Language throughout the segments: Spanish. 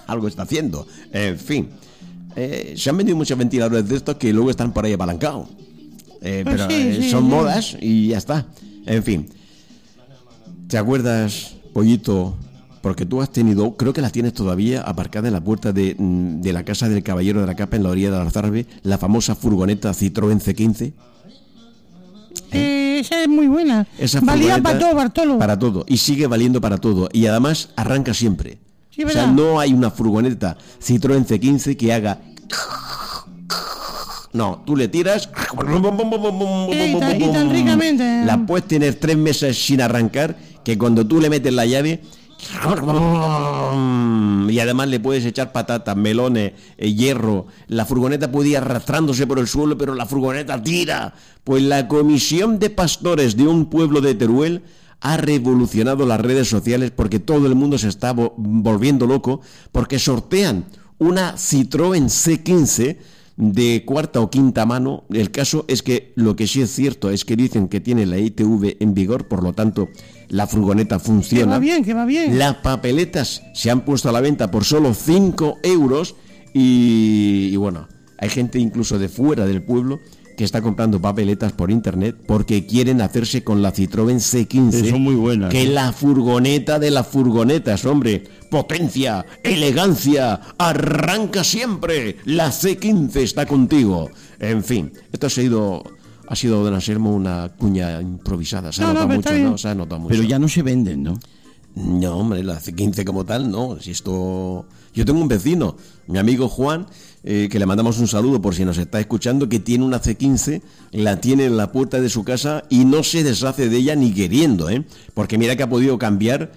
algo está haciendo. En fin, se han vendido muchos ventiladores de estos que luego están por ahí apalancados. Pero son modas y ya está. En fin, ¿te acuerdas, Pollito? Porque tú has tenido, creo que las tienes todavía aparcada en la puerta de la casa del Caballero de la Capa en la orilla de Alzarbe, la famosa furgoneta Citroën C15. Esa es muy buena. Esa valía para todo, Bartolo. Para todo, y sigue valiendo para todo. Y además arranca siempre. Sí, o sea, no hay una furgoneta Citroën C15 que haga... No, tú le tiras y tan ricamente. la puedes tener 3 meses sin arrancar, que cuando tú le metes la llave y además le puedes echar patatas, melones, hierro. La furgoneta puede ir arrastrándose por el suelo, pero la furgoneta tira. Pues la comisión de pastores de un pueblo de Teruel ha revolucionado las redes sociales, porque todo el mundo se está volviendo loco, porque sortean una Citroën C15 de cuarta o quinta mano. El caso es que lo que sí es cierto es que dicen que tiene la ITV en vigor, por lo tanto la furgoneta funciona. Que va bien. Las papeletas se han puesto a la venta por solo 5 euros y bueno, hay gente incluso de fuera del pueblo que está comprando papeletas por internet porque quieren hacerse con la Citroën C15. Son muy buenas. Que la furgoneta de las furgonetas, hombre. Potencia, elegancia, arranca siempre. La C15 está contigo. En fin, esto ha sido, don Anselmo, una cuña improvisada. Se ha notado mucho, ¿no? Se ha notado mucho. Pero ya no se venden, ¿no? No, hombre, la C15 como tal, no. Si esto... Yo tengo un vecino, mi amigo Juan, que le mandamos un saludo por si nos está escuchando, que tiene una C15, la tiene en la puerta de su casa y no se deshace de ella ni queriendo, porque mira que ha podido cambiar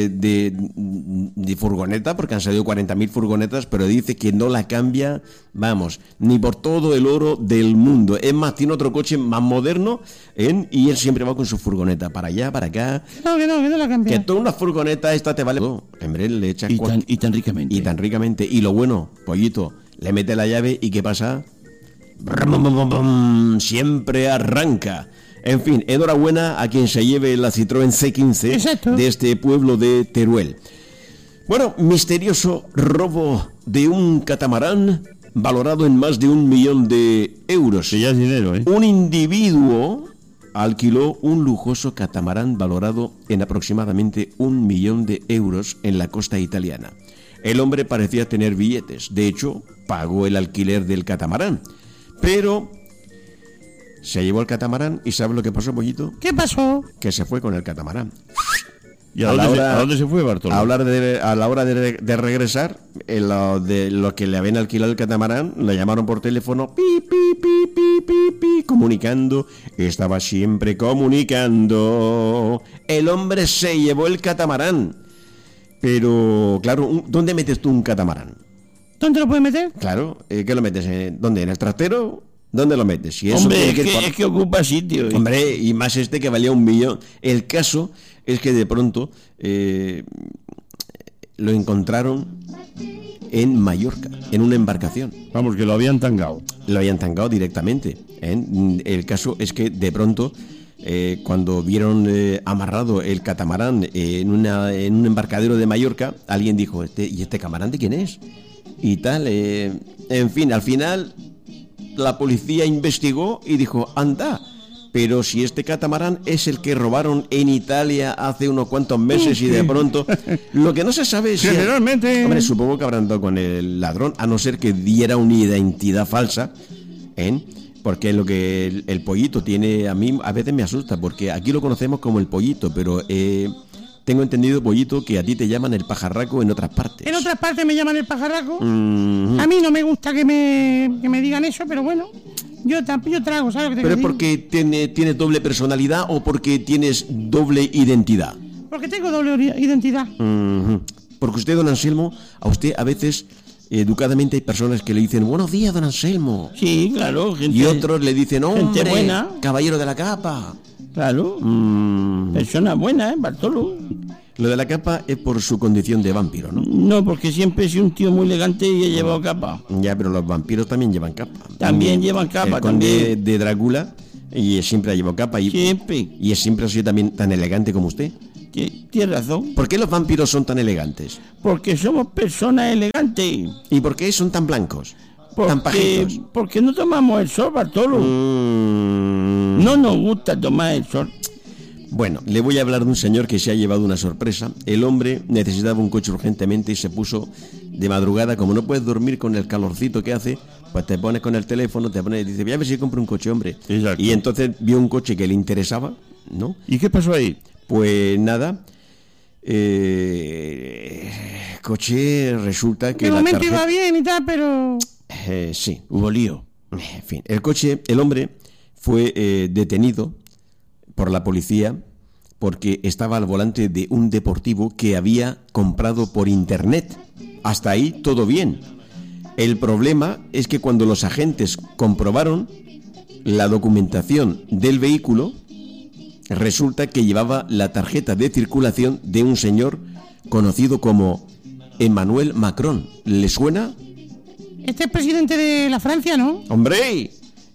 de furgoneta, porque han salido 40.000 furgonetas, pero dice que no la cambia, vamos, ni por todo el oro del mundo. Es más, tiene otro coche más moderno, y él siempre va con su furgoneta, para allá, para acá. Que no la cambia. Que toda una furgoneta esta te vale todo. Hombre, le echas y tan ricamente. Y tan ricamente. Y lo bueno, Pollito, le mete la llave y ¿qué pasa? Siempre arranca. En fin, enhorabuena a quien se lleve la Citroën C15. Exacto. De este pueblo de Teruel. Bueno, misterioso robo de un catamarán valorado en más de 1 millón de euros. Que ya es dinero, ¿eh? Un individuo alquiló un lujoso catamarán valorado en aproximadamente 1 millón de euros en la costa italiana. El hombre parecía tener billetes, de hecho, pagó el alquiler del catamarán, pero se llevó el catamarán y ¿sabe lo que pasó, Pollito? ¿Qué pasó? Que se fue con el catamarán. ¿Y a dónde se fue, Bartolo? A la hora de regresar, de los que le habían alquilado el catamarán, le llamaron por teléfono, comunicando, estaba siempre comunicando. El hombre se llevó el catamarán. Pero, claro, ¿dónde metes tú un catamarán? ¿Dónde lo puedes meter? Claro, ¿qué lo metes? ¿Dónde? ¿En el trastero? ¿Dónde lo metes? Si eso hombre, es que ocupa sitio. Hombre, y más que valía 1 millón. El caso es que de pronto lo encontraron en Mallorca, en una embarcación. Vamos, que lo habían tangado. Lo habían tangado directamente. El caso es que de pronto... cuando vieron amarrado el catamarán en un embarcadero de Mallorca, alguien dijo, ¿y este catamarán de quién es? Y tal, en fin, al final la policía investigó y dijo, anda, pero si este catamarán es el que robaron en Italia hace unos cuantos meses y de pronto, lo que no se sabe es si... Generalmente... Hombre, supongo que habrán dado con el ladrón, a no ser que diera una identidad falsa, porque lo que el pollito tiene, a mí a veces me asusta, porque aquí lo conocemos como el pollito, pero tengo entendido, Pollito, que a ti te llaman el pajarraco en otras partes. En otras partes me llaman el pajarraco. A mí no me gusta que me digan eso, pero bueno, yo trago, ¿sabes lo que te ¿Pero digo? porque tienes doble personalidad o porque tienes doble identidad? Porque tengo doble identidad. Porque usted, don Anselmo, a usted a veces... educadamente hay personas que le dicen buenos días, don Anselmo. Sí, claro. Y otros le dicen hombre, gente buena. Caballero de la capa. Claro. Persona buena, Bartolo. Lo de la capa es por su condición de vampiro, ¿no? No, porque siempre he sido un tío muy elegante y he llevado capa. Ya, pero los vampiros también llevan capa. También llevan capa. El conde de Drácula y siempre ha llevado capa. Siempre. Y siempre ha sido también tan elegante como usted. Tienes razón. ¿Por qué los vampiros son tan elegantes? Porque somos personas elegantes. ¿Y por qué son tan blancos? Tan pajitos. Porque no tomamos el sol, Bartolo. No nos gusta tomar el sol. Bueno, le voy a hablar de un señor que se ha llevado una sorpresa. El hombre necesitaba un coche urgentemente y se puso de madrugada. Como no puedes dormir con el calorcito que hace, pues te pones con el teléfono, te pones y dices, voy a ver si compro un coche, hombre. Exacto. Y entonces vio un coche que le interesaba, ¿no? ¿Y qué pasó ahí? Pues nada, coche resulta que De la momento tarjeta... iba bien y tal, pero... sí, Hubo lío. en fin, el hombre fue detenido por la policía porque estaba al volante de un deportivo que había comprado por internet. Hasta ahí todo bien. El problema es que cuando los agentes comprobaron la documentación del vehículo, resulta que llevaba la tarjeta de circulación de un señor conocido como Emmanuel Macron. ¿Le suena? Este es presidente de la Francia, ¿no? ¡Hombre!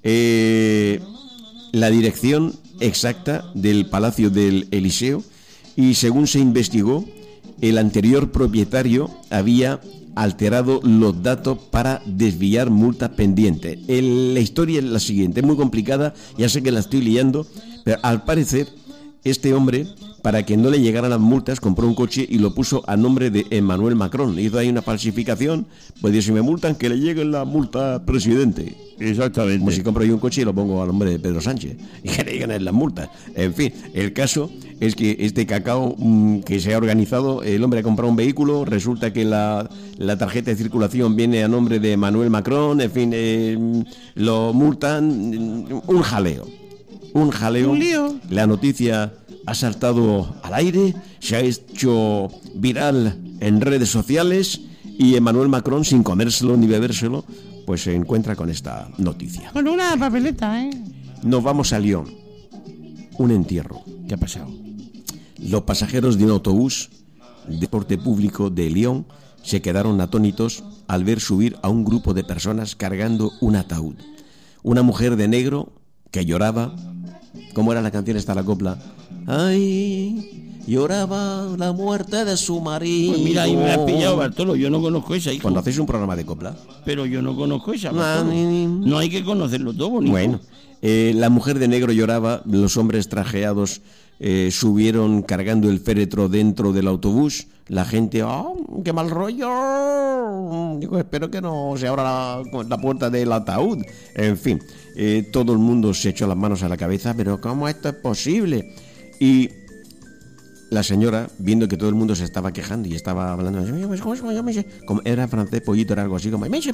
La dirección exacta del Palacio del Eliseo, y según se investigó, el anterior propietario había alterado los datos para desviar multas pendientes. La historia es la siguiente, es muy complicada, ya sé que la estoy liando, pero al parecer este hombre, para que no le llegaran las multas, compró un coche y lo puso a nombre de Emmanuel Macron. Hizo ahí una falsificación, pues dice, si me multan, que le lleguen la multa al presidente. Exactamente. Como si compro yo un coche y lo pongo a nombre de Pedro Sánchez y que le lleguen las multas. En fin, el caso es que este cacao que se ha organizado, el hombre ha comprado un vehículo, resulta que la tarjeta de circulación viene a nombre de Emmanuel Macron, en fin, lo multan, un jaleo. Un lío. La noticia ha saltado al aire, se ha hecho viral en redes sociales y Emmanuel Macron, sin comérselo ni bebérselo, pues se encuentra con esta noticia. Con una papeleta, ¿eh? Nos vamos a Lyon. Un entierro. ¿Qué ha pasado? Los pasajeros de un autobús de transporte público de Lyon se quedaron atónitos al ver subir a un grupo de personas cargando un ataúd. Una mujer de negro que lloraba. ¿Cómo era la canción esta, la copla? Ay, lloraba la muerte de su marido. Pues mira, ahí me has pillado, Bartolo. Yo no conozco esa, hijo. Cuando hacéis un programa de copla. Pero yo no conozco esa, Bartolo. No hay que conocerlo todo, bonito. Bueno, la mujer de negro lloraba, los hombres trajeados subieron cargando el féretro dentro del autobús. La gente, ¡oh, qué mal rollo! Digo, espero que no se abra la puerta del ataúd. En fin, todo el mundo se echó las manos a la cabeza, pero ¿cómo esto es posible? Y la señora, viendo que todo el mundo se estaba quejando y estaba hablando, como era francés, pollito, era algo así como... El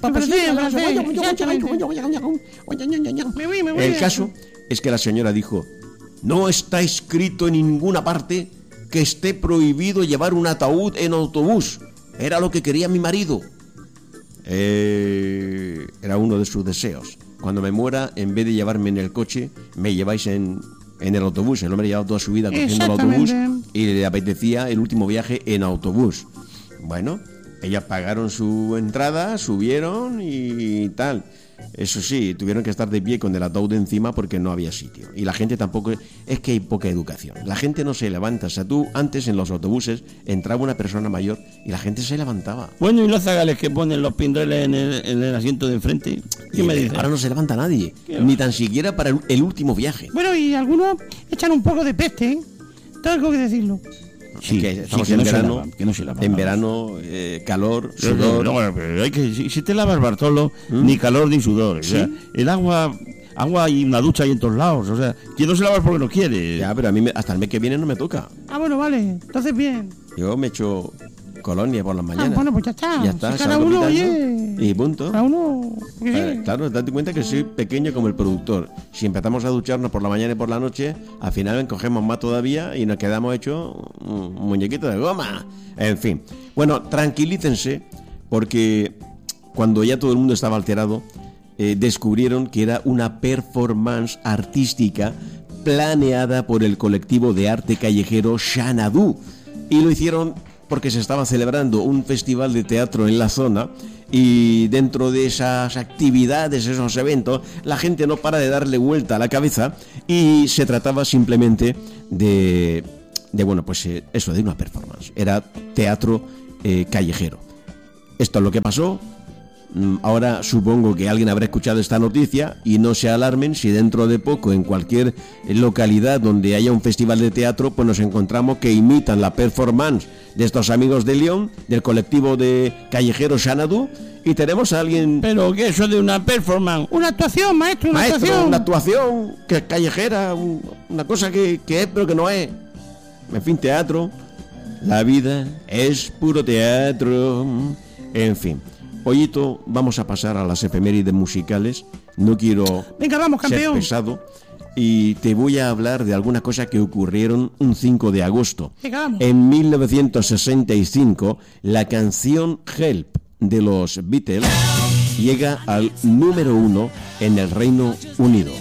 caso es que la señora dijo, no está escrito en ninguna parte que esté prohibido llevar un ataúd en autobús. Era lo que quería mi marido. Era uno de sus deseos. Cuando me muera, en vez de llevarme en el coche, me lleváis en el autobús. El hombre llevaba toda su vida cogiendo el autobús y le apetecía el último viaje en autobús. Bueno, ellas pagaron su entrada, subieron y tal. Eso sí, tuvieron que estar de pie con el ataúd encima porque no había sitio. Y la gente tampoco... Es que hay poca educación. La gente no se levanta. O sea, tú antes en los autobuses entraba una persona mayor y la gente se levantaba. Bueno, ¿y los zagales que ponen los pindeles en el asiento de enfrente? ¿Qué me dices? Ahora no se levanta nadie. Ni tan siquiera para el último viaje. Bueno, y algunos echan un poco de peste, ¿eh? Tengo que decirlo. Sí, que estamos en verano, en verano, calor, sudor. No, pero hay que, si te lavas, Bartolo, ni calor ni sudor. O sea, el agua y una ducha hay en todos lados. O sea, quien no se lava porque no quiere. Ya, pero a mí hasta el mes que viene no me toca. Ah, bueno, vale. Entonces bien. Yo me echo colonia por las mañanas. Bueno, pues ya está. Ya está. Si cada uno, oye. Y punto. Cada uno. Claro, date cuenta que soy pequeño como el productor. Si empezamos a ducharnos por la mañana y por la noche, al final encogemos más todavía y nos quedamos hechos un muñequito de goma. En fin. Bueno, tranquilícense, porque cuando ya todo el mundo estaba alterado, descubrieron que era una performance artística planeada por el colectivo de arte callejero Xanadu. Y lo hicieron porque se estaba celebrando un festival de teatro en la zona y dentro de esas actividades, esos eventos, la gente no para de darle vuelta a la cabeza y se trataba simplemente de bueno, pues eso, de una performance. Era teatro callejero. Esto es lo que pasó. Ahora supongo que alguien habrá escuchado esta noticia y no se alarmen si dentro de poco en cualquier localidad donde haya un festival de teatro pues nos encontramos que imitan la performance de estos amigos de León, del colectivo de callejeros Xanadu, y tenemos a alguien... ¿Pero qué eso de una performance? Una actuación, maestro, una Maestro, actuación. una actuación que es callejera, una cosa que es pero que no es. En fin, teatro. La vida es puro teatro. En fin. Pollito, vamos a pasar a las efemérides musicales. No quiero Venga, vamos, campeón. ser pesado. Y te voy a hablar de algunas cosas que ocurrieron un 5 de agosto. Venga, vamos. En 1965, la canción Help de los Beatles llega al número 1 en el Reino Unido.